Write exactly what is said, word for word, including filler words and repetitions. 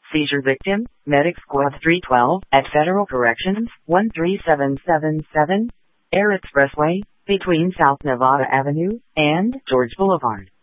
Seizure victim, Medic Squad three twelve, at Federal Corrections, one three seven seven seven, Air Expressway, between South Nevada Avenue and George Boulevard.